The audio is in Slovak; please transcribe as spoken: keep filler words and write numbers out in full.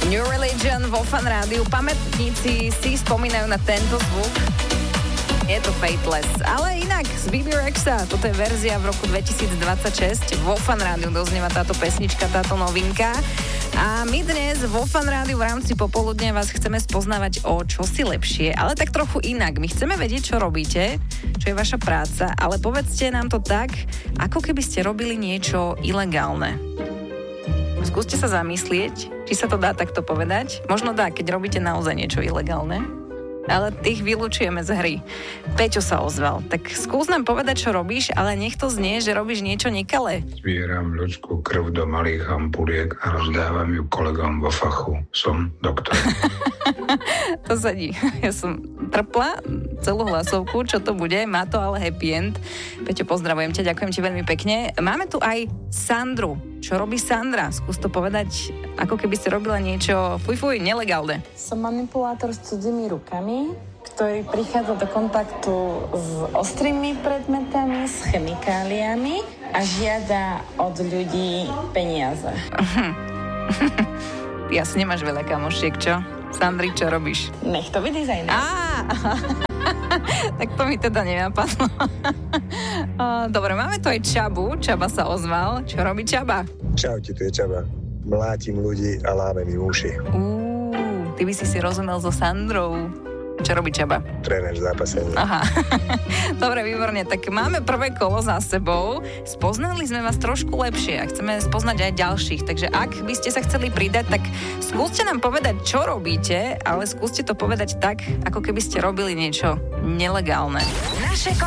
New Religion vo Fan Rádiu. Pamätníci si spomínajú na tento zvuk. Je to Fateless. Ale inak z bé bé Rexa, toto je verzia v roku dvetisícdvadsaťšesť. Vo Fan Rádiu doznieva táto pesnička, táto novinka. A my dnes vo Fan Rádiu v rámci popoludne vás chceme spoznávať o čosi lepšie, ale tak trochu inak. My chceme vedieť, čo robíte, čo je vaša práca, ale povedzte nám to tak, ako keby ste robili niečo ilegálne. Skúste sa zamyslieť, či sa to dá takto povedať. Možno dá, keď robíte naozaj niečo ilegálne, ale tých vylúčujeme z hry. Peťo sa ozval. Tak skús nám povedať, čo robíš, ale nech to znie, že robíš niečo nekalé. Zbieram ľudskú krv do malých ampuliek a rozdávam ju kolegom vo fachu. Som doktor. To sedí. Ja som trpla celú hlasovku, čo to bude. Má to ale happy end. Peťo, pozdravujem ťa, ďakujem ti veľmi pekne. Máme tu aj Sandru. Čo robí Sandra? Skús to povedať, ako keby ste robila niečo fuj, fuj, nelegálne. Som manipulátor s cudzými rukami, ktorý prichádza do kontaktu s ostrými predmetami, s chemikáliami a žiada od ľudí peniaze. Ty asi nemáš veľa kamošiek, čo? Sandri, čo robíš? Nech to vydizajner. Á, tak to mi teda nenapadlo. Dobre, máme tu aj Čabu. Čaba sa ozval. Čo robí Čaba? Čaute, tu je Čaba. Mlátim ľudí a lámem im uši. Uú, ty by si si rozumel so Sandrou. Čo robí Čaba? Tréner zápasenia. Aha. Dobre, výborne. Tak máme prvé kolo za sebou. Spoznali sme vás trošku lepšie a chceme spoznať aj ďalších. Takže ak by ste sa chceli pridať, tak skúste nám povedať, čo robíte, ale skúste to povedať tak, ako keby ste robili niečo nelegálne. Naše